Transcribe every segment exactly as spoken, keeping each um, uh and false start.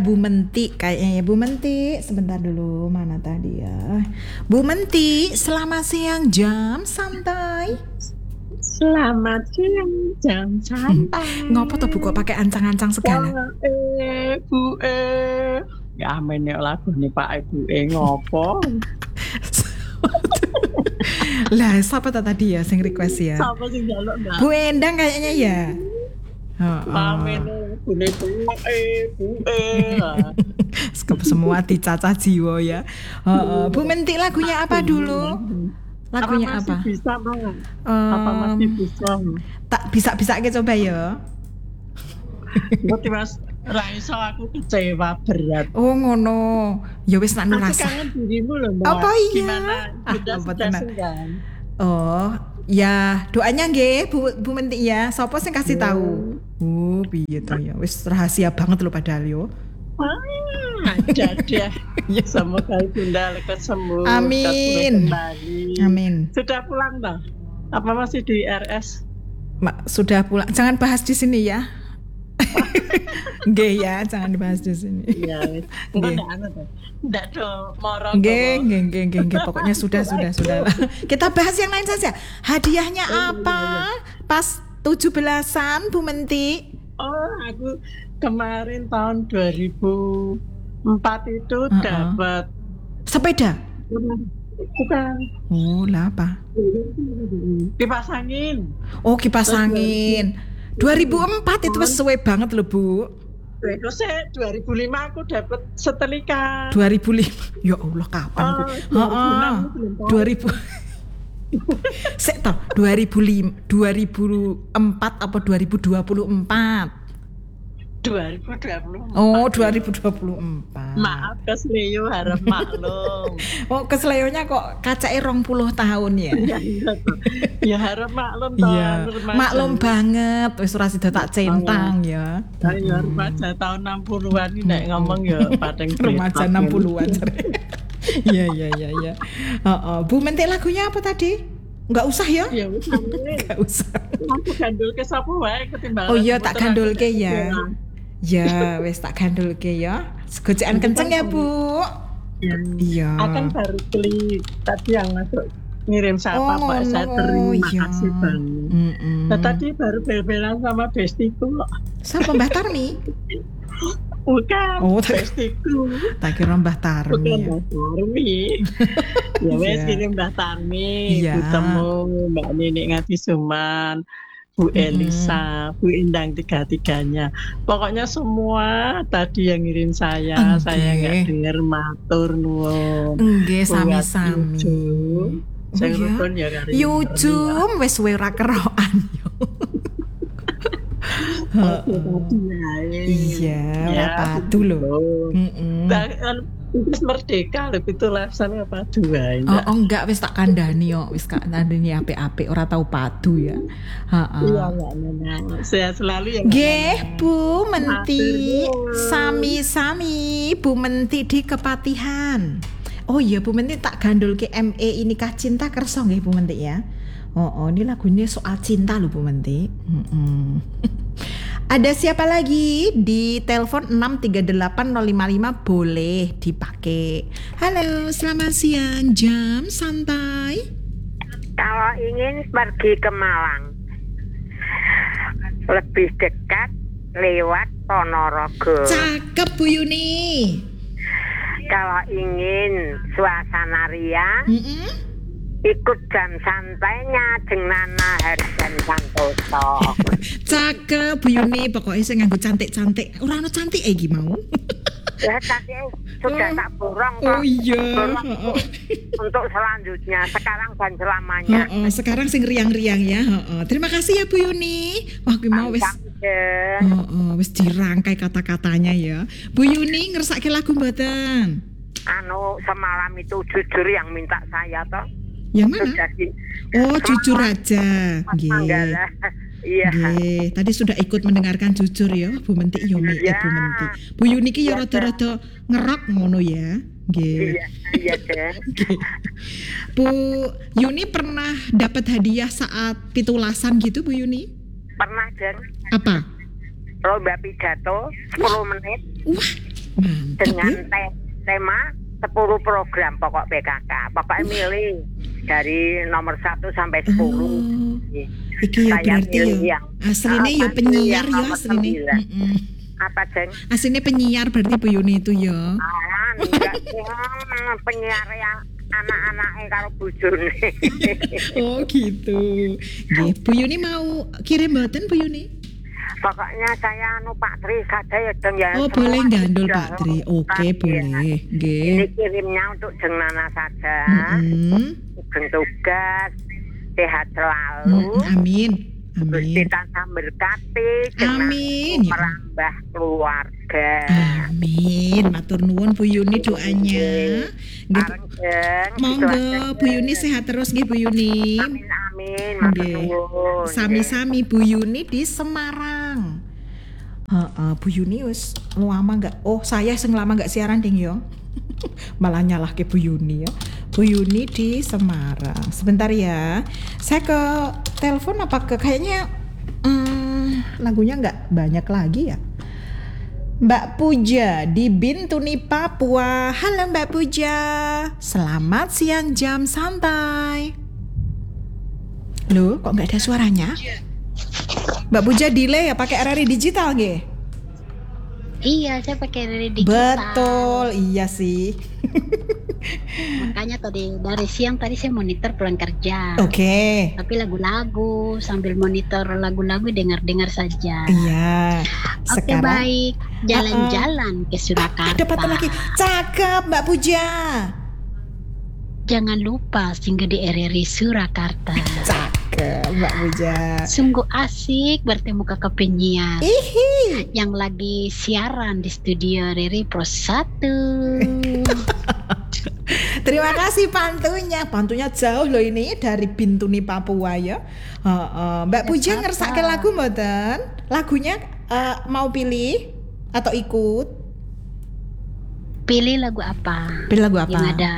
Bu Menti kayaknya ya. Bu Menti, sebentar dulu, mana tadi ya? Bu Menti, selamat siang jam santai. Selamat siang jam santai. Ngopo tuh Bu kok pakai ancang-ancang segala? Eh, Bu eh. Ya amen ya lagu nih Pak Ibu eh ngopo. Lah, siapa tadi ya sing request ya? Siapa sing njaluk Mbak? Bu Endang kayaknya ya. Oh, amen Bu eh Bu eh. Semua dicacah jiwa ya. Uh, uh. Bu Menti lagunya apa dulu? Lagunya apa? Masih apa? Bisa banget. Um, apa masih bisa? Tak bisa-bisa aja coba ya. Ngerti Mas, ra iso aku kecewa berat. Oh ngono. Ya wis nak nurasa. Aku kangen dirimu loh Mbak. Apa iya? Gimana? Sudah ah, sudah senggang. Oh, ya doanya nggih Bu Bu Menti ya. Sopo sing kasih tahu? Oh, piye to ya. Wis rahasia banget lho padahal yo. Ah, ada deh. Semoga Bunda lekas sembuh. Amin. Amin. Sudah pulang Bang? Apa masih di R S? Ma, sudah pulang. Jangan bahas di sini ya. Nggih ya, jangan dibahas di sini. Iya, nggih. Ndak do moro. Nggih, nggih, nggih, nggih, pokoknya sudah, sudah, sudah. Kita bahas yang lain saja. Hadiahnya apa? Pas tujuh belasan Bu Menti. Oh, aku kemarin tahun dua ribu empat itu uh-uh. dapat sepeda. Bukan. Oh, lah apa? Kipas angin. Oh, kipas angin. dua ribu empat itu sesuai banget loh Bu. Terus dua ribu lima aku dapat setelika. dua ribu lima. Ya Allah kapan Bu? Heeh. dua ribu. Sik toh, dua ribu lima, dua ribu empat apa dua ribu dua puluh empat? dua ribu dua puluh empat. Oh, dua ribu dua puluh empat. Maaf kesleo harap maklum. Oh, kesleonya kok kacake rong puluh tahun ya. Ya harap maklum toh. Ya, maklum banget. Wis ora sida tak centang ya. Ayo remaja tahun enam puluhan iki nek ngomong ya padeng remaja enam puluhan. Iya iya iya iya. Heeh. Bu Menti lagunya apa tadi? Enggak usah ya? Ya wis enggak usah. Aku gandulke sapa wae ketimbang. Oh iya tak gandulke ya. Ya, wes tak gandulke ya. Gojekan kenceng ya, Bu. Ya. Iya. Akan baru beli tadi yang masuk ngirim sapa oh, Pak, saya terima iya. kasih banget. Nah, tadi baru bel-belan sama bestiku kok. Siapa Mbah Tarmi? Bukan, oh, bestiku. Tak kira Mbah Tarmi. Bukan ya. Mbah Tarmi. Ya wes kirim Mbah Tarmi, yeah. ketemu Mbak Nini Ngati Suman, Bu Elisa, mm-hmm. Bu Endang tiga-tiganya. Pokoknya semua tadi yang ngirim saya, okay. Saya nggak dengar matur nuwun. Nggih, sami-sami. Saya rukun ya kari. Yujum wis ora kerokan yo. Iya, ora padu lho. Heeh. Wis merdeka lho pitulasan apa dua. Oh, oh enggak wis tak kandhani yo, wis tak kandhani apik-apik ora tau padu ya. Heeh. Iya enggak. Sehat selalu ya. Nggih, Bu Menti. Sami-sami Bu Menti di Kepatihan. Oh iya Bu Menti tak gandulke M E Inikah Cinta kersa nggih Bu Menti ya. Oh, oh ini lagunya soal cinta loh Bu Menti. Mm-mm. Ada siapa lagi di telepon enam tiga delapan nol lima lima boleh dipakai. Halo, selamat siang jam santai. Kalau ingin pergi ke Malang, lebih dekat lewat Ponorogo. Cakep Bu Yuni. Kalau ingin suasana riang, mm-mm. ikut jam santainya dengan Nana Harjan Santoso. Cakep Bu Yuni, pokoknya saya nganggo cantik-cantik. Ora ono cantik eh gimau. Ya tadi sudah oh. tak borong kok. Oh iya. Oh. Untuk selanjutnya, sekarang dan selamanya. Oh, oh. Sekarang sing riang-riang ya. Oh, oh. Terima kasih ya Bu Yuni. Wah, gue mau wis. Oh, oh, wis dirangkai kata-katanya ya. Bu Yuni ngersake lagu mboten? Anu semalam itu jujur yang minta saya toh. Yang mana? Oh, jujur aja. Nggih. Iya. Nggih, tadi sudah ikut mendengarkan jujur ya, Bu Menti Yuni, ya. eh, Bu Menti. Bu Yuni ki ya rada-rada ngerok ngono ya. Nggih. Iya, iya deh. Bu Yuni pernah dapat hadiah saat pitulasan gitu Bu Yuni? Pernah, Den. Apa? Lomba pidato sepuluh menit. Wah, Mantap dengan ya. te- tema sepuluh program pokok P K K. Pokoknya milih dari nomor satu sampai sepuluh. Oh, iki ya Saya berarti milih ya yang aslinya ah, ya saya penyiar yang ya nomor aslinya. sembilan. Mm-mm. Apa, Jeng? Aslinya penyiar berarti Bu Yuni itu ya. Ah, enggak sih, hmm, penyiar yang anak-anaknya karo bojone. Oh gitu. Nggih, Bu Yuni mau kirim mboten Bu Yuni? Pokoknya saya anu Pak Tri saja ya, Jeng ya. Oh, Semua boleh gandul sudah Pak Tri. Oke, lengkap, ya. boleh. Nggih. Ini kirimnya untuk Jeng Nana saja. Mm-mm. Jeng tugas sehat selalu. Mm-mm. Amin. Gusti Amin. tansah berkati, Jeng Amin. Nana merambah keluarga. Amin. Matur nuwun Bu Yuni doanya. Nggih. Bareng Jeng. Monggo gitu aja, Bu Yuni Jeng. sehat terus nggih Bu Yuni. Amin amin. Matur Nggih. nuwun. Sami-sami Bu Yuni di Semarang. Heeh, Bu Yuni wis lama nggak? Oh, saya sing lama nggak siaran ding yo. Malah nyalah ke Bu Yuni ya. Bu Yuni di Semarang. Sebentar ya. Saya ke telepon apa ke kayaknya hmm, lagunya nggak banyak lagi ya. Mbak Puja di Bintuni, Papua. Halo Mbak Puja. Selamat siang jam santai. Loh, kok nggak ada suaranya? Mbak Puja delay ya pakai R R I digital nggih? Iya, saya pakai dari digital. Betul, iya sih. Makanya tadi dari siang tadi saya monitor pulang kerja. Oke. Tapi lagu-lagu sambil monitor lagu-lagu dengar-dengar saja. Iya. Oke, Sekarang baik. Jalan-jalan ke Surakarta. dapat lagi. Cakep Mbak Puja. Jangan lupa singgah di R R I Surakarta. Cakep Mbak Puja. Sungguh asik bertemu kakak penyiar Ihi. yang lagi siaran di studio R R I Pro satu. Terima kasih pantunya. Pantunya jauh loh ini dari Bintuni, Papua ya. Heeh. Mbak Puja Apa? ngersake lagu mboten? Lagunya eh, mau pilih atau ikut? Pilih lagu apa? Pilih lagu apa? Yang ada.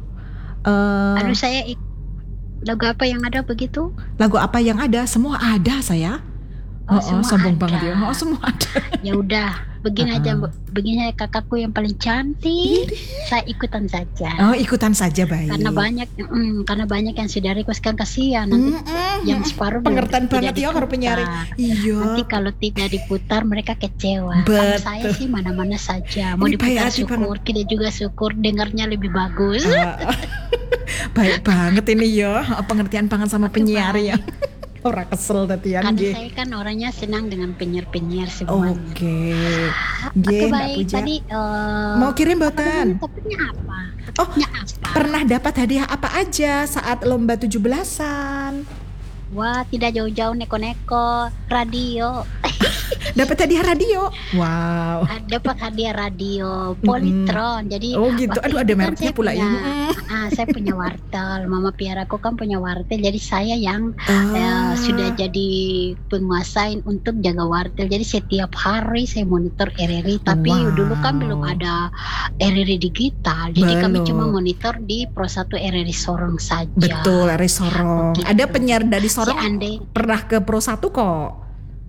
Eh, Aduh, saya ik- lagu apa yang ada begitu? lagu apa yang ada? Semua ada saya. Oh, Oh, semua sombong ada. banget ya. Oh, semua ada. Ya udah, begini aja, Uh-uh. Bu. Begini aja, kakakku yang paling cantik. Saya ikutan saja. Oh, ikutan saja baik. Karena banyak, mm, karena banyak yang sudah request kan kasihan nanti Mm-mm. yang separuh belum- pengertian tidak banget ya kalau diputar. penyiar. Iya. Nanti kalau tidak diputar mereka kecewa. Betul. Kalau saya sih mana-mana saja. Mau Ini baik diputar hati syukur, tidak juga syukur. Dengarnya lebih bagus. Ah, baik banget ini ya, pengertian banget sama penyiar ya. Orang kesel tadi ya. Karena nggih. saya kan orangnya senang dengan penyiar-penyiar semuanya. Oke. Oke, Nggih, Mbak baik. Puja. Tadi eh, Mau kirim boten? topiknya apa? Oh, Topiknya apa? pernah dapat hadiah apa aja saat lomba tujuh belasan? Wah, tidak jauh-jauh neko-neko radio. Dapat hadiah radio. Wow. Ah, dapat hadiah radio Polytron. Jadi Oh gitu. waktu Aduh, itu ada kan mereknya saya pula ya. punya- Mm. ah, saya punya wartel. Mama piaraku kan punya wartel. Jadi saya yang Ah. eh, sudah jadi penguasain untuk jaga wartel. Jadi setiap hari saya monitor R R I. Tapi Wow. dulu kan belum ada R R I digital. Jadi kami Belum. cuma monitor di Pro satu R R I Sorong saja. Betul, Ari Sorong. Begitu. Ada penyiar dari Si Sorong Ande, pernah ke Pro satu kok.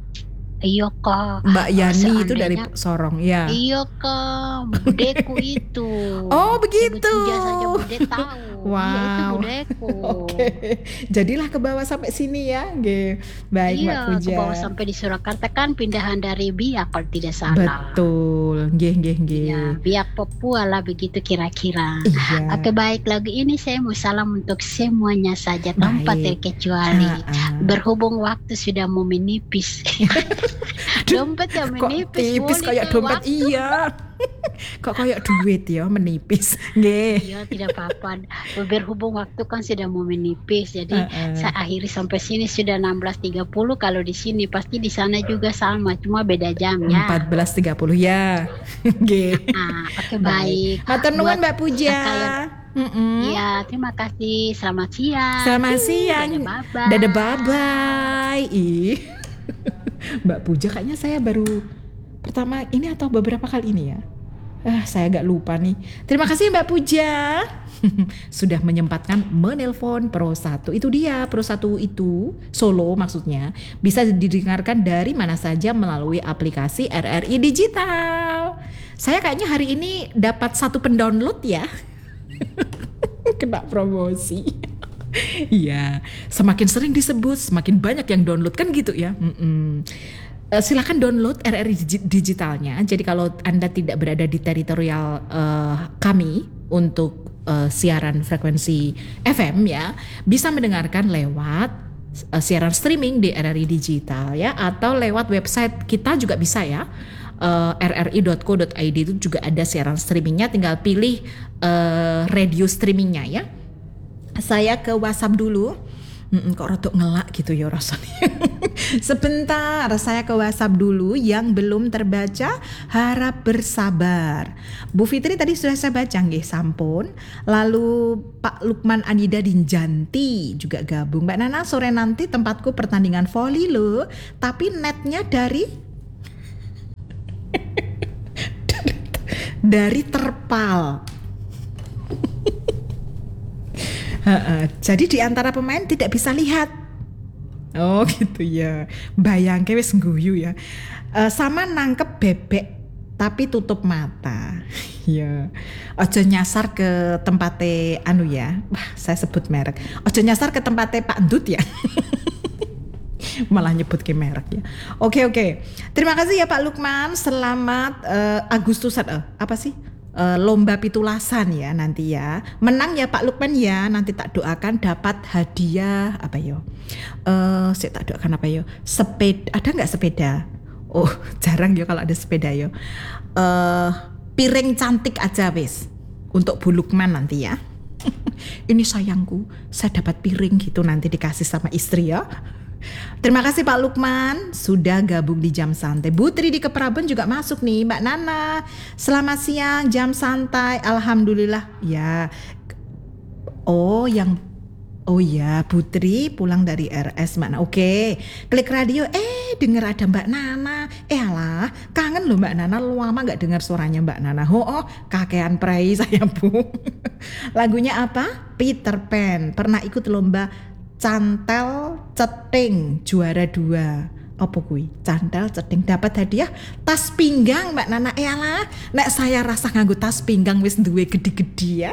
iya kok. Mbak Yani itu dari seandainya- Sorong ya. Iya kak, budeku itu. Oh, begitu. Sebut saja saja bude tahu. Iya itu Wow. budeku. Oke. Jadilah ke bawah sampai sini ya. Nggih. Baik Mbak Iya, Puja. ke bawah sampai di Surakarta kan pindahan dari Biak kalau tidak salah. Betul. Nggih, nggih, nggih. Ya, Biak Papua lah begitu kira-kira. Iya. Oke baik, lagu ini saya mau salam untuk semuanya saja tanpa Baik. terkecuali. Ah, ah. Berhubung waktu sudah mau menipis. Dompet yang Kok menipis. tipis boleh kayak ke dompet waktu. iya. Kok kayak duit ya menipis. Nggih. Iya tidak apa-apa. Berhubung waktu kan sudah mau menipis, jadi Heeh. saya akhiri sampai sini sudah enam belas tiga puluh. Kalau di sini pasti di sana juga sama, cuma beda jam ya. empat belas tiga puluh ya. Nggih. Ah, oke baik. Matur nuwun Buat Mbak Puja. kakak yang- Mm-mm. Iya, terima kasih. Selamat siang. Selamat Ih, siang. dadah, bye-bye. Dadah bye-bye. Ih. Mbak Puja kayaknya saya baru pertama ini atau beberapa kali ini ya. Ah, saya agak lupa nih. Terima kasih Mbak Puja. Sudah menyempatkan menelpon Pro satu. Itu dia Pro satu itu, Solo maksudnya. Bisa didengarkan dari mana saja melalui aplikasi R R I Digital. Saya kayaknya hari ini dapat satu pendownload ya. Kena promosi. Iya, semakin sering disebut, semakin banyak yang download kan gitu ya. Mm-mm. Uh, silakan download R R I digitalnya. Jadi kalau Anda tidak berada di teritorial uh, kami untuk uh, siaran frekuensi F M ya, bisa mendengarkan lewat uh, siaran streaming di R R I digital ya, atau lewat website kita juga bisa ya. Uh, r r i dot co dot i d itu juga ada siaran streamingnya, tinggal pilih uh, radio streamingnya ya. Saya ke WhatsApp dulu. Mm-mm, kok rodok ngelak gitu ya rasanya. Sebentar, saya ke WhatsApp dulu yang belum terbaca, harap bersabar. Bu Fitri tadi sudah saya baca nggih sampun. Lalu Pak Lukman Anida Dinjanti juga gabung. Mbak Nana, sore nanti tempatku pertandingan voli loh, tapi netnya dari dari, dari terpal. Jadi di antara pemain tidak bisa lihat. Oh gitu ya. Bayangke wis ngguyu ya. Uh, sama nangkep bebek tapi tutup mata. Ya. Ojo nyasar ke tempatnya anu ya. Wah, saya sebut merek. Ojo nyasar ke tempatnya Pak Ndut ya. Malah nyebut ke merek ya. Oke oke. Terima kasih ya Pak Lukman. Selamat uh, Agustusan. Uh, apa sih? Uh, lomba pitulasan ya nanti ya. Menang ya Pak Lukman ya. Nanti tak doakan dapat hadiah apa yo? Uh, saya tak doakan apa yo? Sepeda. Ada nggak sepeda? Oh jarang ya kalau ada sepeda yo. Uh, piring cantik aja wis untuk Bu Lukman nanti ya. Ini sayangku, saya dapat piring gitu nanti dikasih sama istri ya. Terima kasih Pak Lukman sudah gabung di Jam Santai. Bu Tri di Kepraben juga masuk nih. Mbak Nana, selamat siang, Jam Santai. Alhamdulillah. Ya. Oh, yang oh ya, Putri pulang dari R S mana? Oke. Klik radio, eh denger ada Mbak Nana. Eh alah, kangen loh Mbak Nana, lama gak dengar suaranya Mbak Nana. Oh, oh kakean prai saya Bu. Lagunya apa? Peter Pan. Pernah ikut lomba cantel ceting juara dua. Apa kuwi? Cantel ceting dapat hadiah tas pinggang Mbak Nana. Eh alah, nek saya rasa nganggo tas pinggang wis duwe gede-gede ya.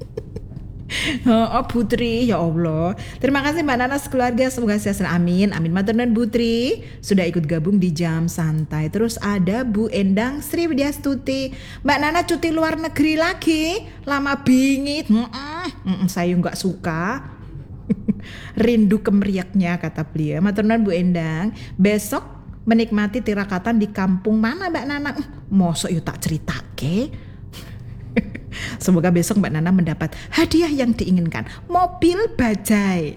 Oh Putri, ya Allah. Terima kasih Mbak Nana sekeluarga, semoga sehat. Amin. Amin. Matur nuwun Putri sudah ikut gabung di Jam Santai. Terus ada Bu Endang Sri Widyastuti. Mbak Nana cuti luar negeri lagi. Lama bingit. Mm-mm. Mm-mm, saya enggak suka. Rindu kemeriaknya kata beliau. Matur nuwun Bu Endang. Besok menikmati tirakatan di kampung mana Mbak Nana? Mosok yo tak ceritake. Semoga besok Mbak Nana mendapat hadiah yang diinginkan, mobil bajai.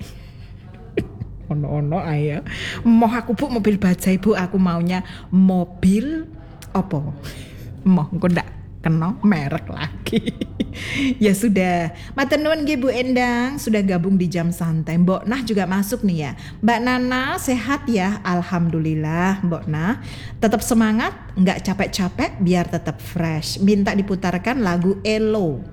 Ono-ono ayo. Mau aku Bu mobil bajai Bu, aku maunya mobil opo? Mau engko ndak kena merek lagi. Ya sudah. Matur nuwun nggih Bu Endang sudah gabung di Jam Santai. Mbok Nah juga masuk nih ya. Mbak Nana sehat ya? Alhamdulillah Mbok Nah. Tetap semangat, enggak capek-capek biar tetap fresh. Minta diputarkan lagu Elo.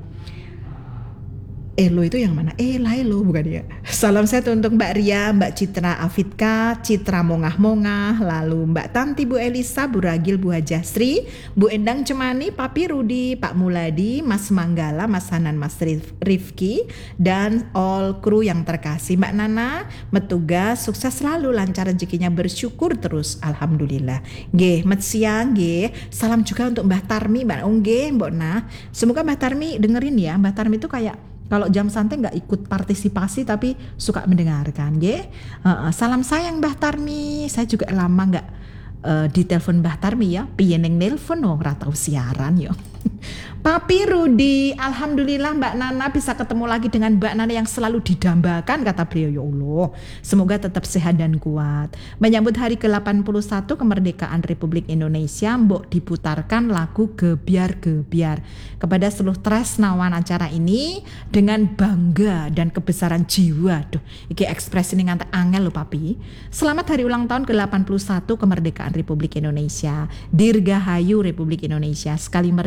Elo itu yang mana? Ela Elo bukan ya? Salam sehat untuk Mbak Ria, Mbak Citra Afitka, Citra Mongah-Mongah, lalu Mbak Tanti, Bu Elisa, Bu Ragil, Bu Hajasri, Bu Endang Cemani, Papi Rudi, Pak Muladi, Mas Manggala, Mas Hanan, Mas Rif- Rifki, dan all kru yang terkasih. Mbak Nana, metugas, sukses selalu, lancar rezekinya, bersyukur terus. Alhamdulillah. Nggih, met siang nggih. Salam juga untuk Mbah Tarmi, Mbak Ongge, Mbok Nah. Semoga Mbah Tarmi dengerin ya. Mbah Tarmi itu kayak kalau Jam Santai nggak ikut partisipasi tapi suka mendengarkan, ya. Uh, salam sayang Mbah Tarmi. Saya juga lama nggak uh, ditelepon Mbah Tarmi ya. Piye neng nelpon oh ora tau siaran yo. Papi Rudi, alhamdulillah Mbak Nana bisa ketemu lagi dengan Mbak Nana yang selalu didambakan kata beliau. Ya Allah, semoga tetap sehat dan kuat. Menyambut hari ke delapan puluh satu kemerdekaan Republik Indonesia, mbok diputarkan lagu Gebiar-Gebiar kepada seluruh tresnawan acara ini dengan bangga dan kebesaran jiwa. Duh, iki ekspresi ini ngantek angel lho Papi. Selamat hari ulang tahun ke delapan puluh satu kemerdekaan Republik Indonesia. Dirgahayu Republik Indonesia. Sekali merdeka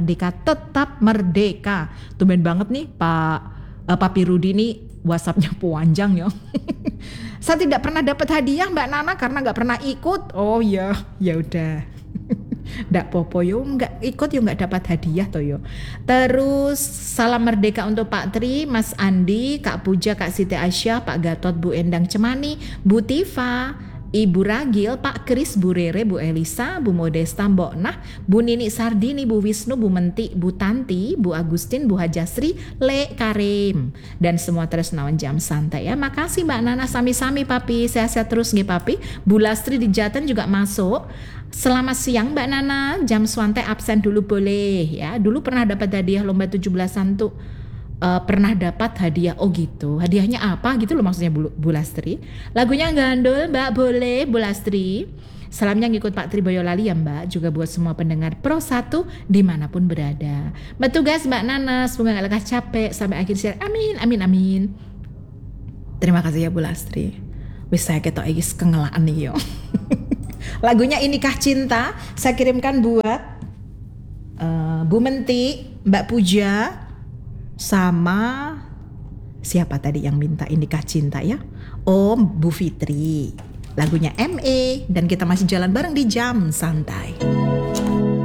tetap merdeka. Tumben banget nih Pak uh, Papi Rudi nih WhatsApp-nya panjang ya. Saya tidak pernah dapat hadiah Mbak Nana karena nggak pernah ikut. Oh ya, ya udah. Nggak popo yo, nggak ikut yo nggak dapat hadiah toh yo. Terus salam merdeka untuk Pak Tri, Mas Andi, Kak Puja, Kak Siti Aisyah, Pak Gatot, Bu Endang Cemani, Bu Tifa, Ibu Ragil, Pak Kris, Bu Rere, Bu Elisa, Bu Modesta, Mbok Nah, Bu Nini Sardini, Bu Wisnu, Bu Menti, Bu Tanti, Bu Agustin, Bu Hajasri, Le Karim, dan semua tresnawan jam santai ya. Makasih Mbak Nana, sami-sami Papi, sehat-sehat terus nih Papi. Bu Lastri di Jaten juga masuk. Selamat siang Mbak Nana, jam santai absen dulu boleh ya. Dulu pernah dapat hadiah lomba tujuh belasan tuh. Uh, pernah dapat hadiah, oh gitu, hadiahnya apa gitu loh maksudnya Bu, Bu Lastri. Lagunya gandul Mbak, boleh Bu Lastri. Salamnya ngikut Pak Tri Boyolali ya Mbak, juga buat semua pendengar Pro satu dimanapun berada. Bertugas Mbak Nana, semoga gak lekas capek sampai akhir siaran, amin amin amin. Terima kasih ya Bu Lastri. Wis saya ketok iki kengelaan nih yo. Lagunya Inikah Cinta saya kirimkan buat uh, Bu Menti, Mbak Puja, sama siapa tadi yang minta Inikah Cinta ya? Oh, Bu Fitri. Lagunya M E, dan kita masih jalan bareng di Jam Santai.